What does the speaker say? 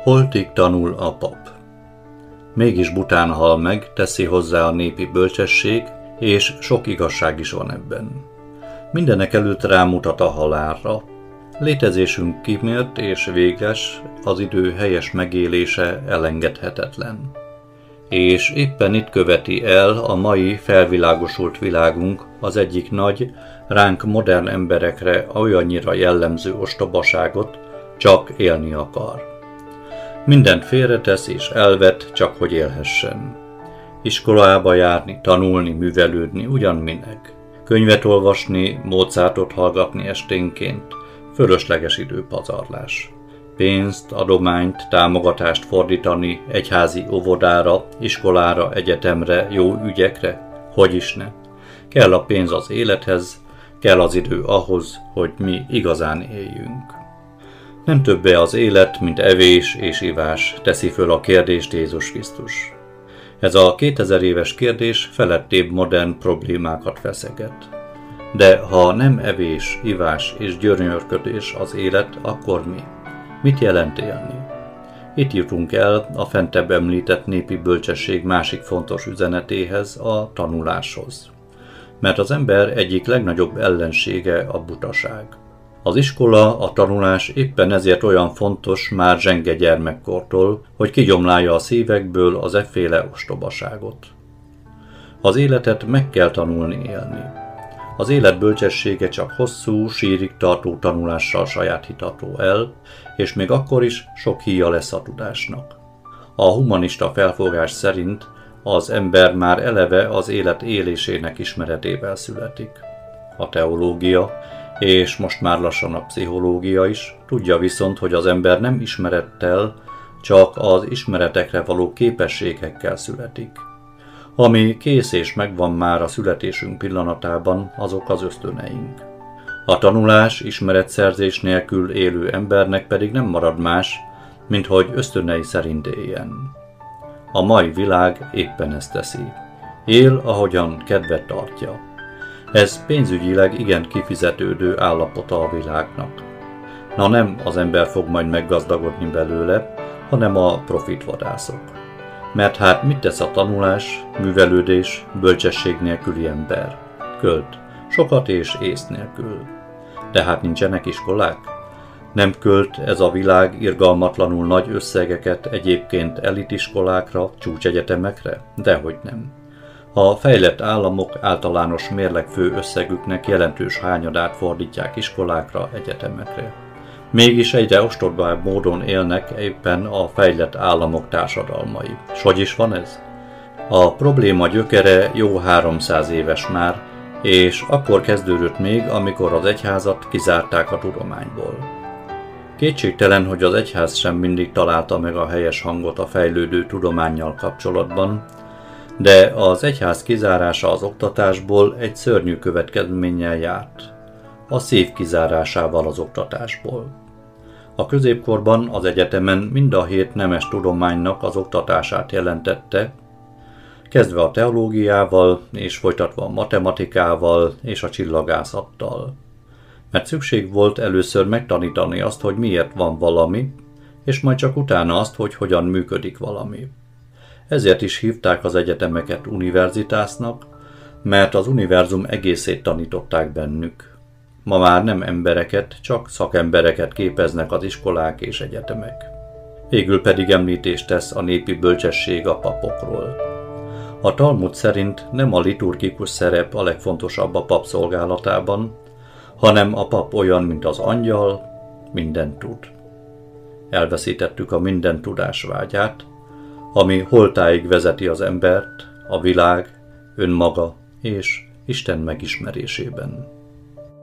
Holtig tanul a pap. Mégis bután hal meg, teszi hozzá a népi bölcsesség, és sok igazság is van ebben. Mindenekelőtt rámutat a halálra. Létezésünk kimért és véges, az idő helyes megélése elengedhetetlen. És éppen itt követi el a mai felvilágosult világunk az egyik nagy, ránk modern emberekre olyannyira jellemző ostobaságot, csak élni akar. Mindent félretesz és elvet, csak hogy élhessen. Iskolába járni, tanulni, művelődni, ugyan minek. Könyvet olvasni, Mozartot hallgatni esténként, fölösleges időpazarlás. Pénzt, adományt, támogatást fordítani egyházi óvodára, iskolára, egyetemre, jó ügyekre? Hogyis ne. Kell a pénz az élethez, kell az idő ahhoz, hogy mi igazán éljünk. Nem többé az élet, mint evés és ivás, teszi föl a kérdést Jézus Krisztus. Ez a 2000 éves kérdés felettébb modern problémákat feszeget. De ha nem evés, ivás és gyönyörködés az élet, akkor mi? Mit jelent élni? Itt jutunk el a fentebb említett népi bölcsesség másik fontos üzenetéhez, a tanuláshoz. Mert az ember egyik legnagyobb ellensége a butaság. Az iskola, a tanulás éppen ezért olyan fontos már zsenge gyermekkortól, hogy kigyomlálja a szívekből az efféle ostobaságot. Az életet meg kell tanulni élni. Az élet bölcsessége csak hosszú, sírig tartó tanulással sajátítható el, és még akkor is sok híja lesz a tudásnak. A humanista felfogás szerint az ember már eleve az élet élésének ismeretével születik. A teológia, és most már lassan a pszichológia is tudja viszont, hogy az ember nem ismerettel, csak az ismeretekre való képességekkel születik. Ami kész és megvan már a születésünk pillanatában, azok az ösztöneink. A tanulás, ismeretszerzés nélkül élő embernek pedig nem marad más, mint hogy ösztönei szerint éljen. A mai világ éppen ezt teszi. Él, ahogyan kedvet tartja. Ez pénzügyileg igen kifizetődő állapota a világnak. Na nem az ember fog majd meggazdagodni belőle, hanem a profitvadászok. Mert hát mit tesz a tanulás, művelődés, bölcsesség nélküli ember? Költ, sokat és ész nélkül. De hát nincsenek iskolák? Nem költ ez a világ irgalmatlanul nagy összegeket egyébként elitiskolákra, csúcsegyetemekre? Dehogy nem. A fejlett államok általános mérlegfő összegüknek jelentős hányadát fordítják iskolákra, egyetemekre. Mégis egyre ostobább módon élnek éppen a fejlett államok társadalmai. S hogy is van ez? A probléma gyökere jó 300 éves már, és akkor kezdődött még, amikor az egyházat kizárták a tudományból. Kétségtelen, hogy az egyház sem mindig találta meg a helyes hangot a fejlődő tudománnyal kapcsolatban, de az egyház kizárása az oktatásból egy szörnyű következménnyel járt. A szív kizárásával az oktatásból. A középkorban az egyetemen mind a 7 nemes tudománynak az oktatását jelentette, kezdve a teológiával és folytatva a matematikával és a csillagászattal. Mert szükség volt először megtanítani azt, hogy miért van valami, és majd csak utána azt, hogy hogyan működik valami. Ezért is hívták az egyetemeket univerzitásznak, mert az univerzum egészét tanították bennük. Ma már nem embereket, csak szakembereket képeznek az iskolák és egyetemek. Végül pedig említést tesz a népi bölcsesség a papokról. A Talmud szerint nem a liturgikus szerep a legfontosabb a pap szolgálatában, hanem a pap olyan, mint az angyal, mindent tud. Elveszítettük a minden tudás vágyát, ami holtáig vezeti az embert, a világ, önmaga és Isten megismerésében.